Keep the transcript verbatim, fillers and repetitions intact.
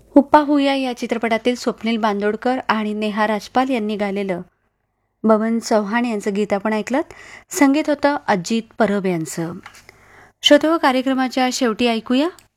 हुप्पा हुया या चित्रपटातील स्वप्नील बांदोडकर आणि नेहा राजपाल यांनी गायलेलं बबन चव्हाण यांचं गीत आपण ऐकलं. संगीत होतं अजित परब यांचं. श्रोते हो, कार्यक्रमाच्या शेवटी ऐकूया